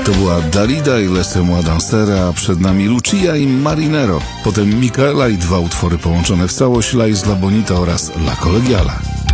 To była Dalida i Laissez moi danser, a przed nami Lucia i Marinero. Potem Micaela i dwa utwory połączone w całość, La Isla Bonita oraz La Colegiala.